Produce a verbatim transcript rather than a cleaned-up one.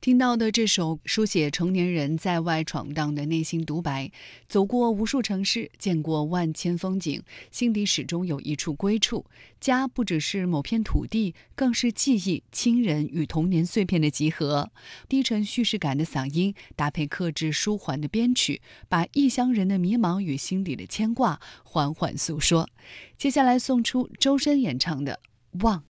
听到的这首书写成年人在外闯荡的内心独白，走过无数城市，见过万千风景，心底始终有一处归处。家不只是某片土地，更是记忆、亲人与童年碎片的集合。低沉叙事感的嗓音搭配克制舒缓的编曲，把异乡人的迷茫与心底的牵挂缓缓诉说。接下来送出周深演唱的《望》。